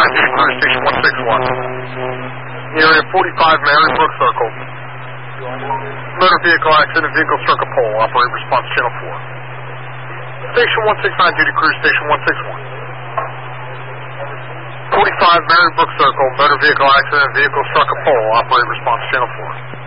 duty crew, station 161. Area 45 Mary Brook Circle. Motor vehicle accident, vehicle struck a pole. Operate response channel 4. Station 169 duty crew, station 161. 45 Mary Brook Circle, motor vehicle accident, vehicle struck a pole. Operate response channel 4.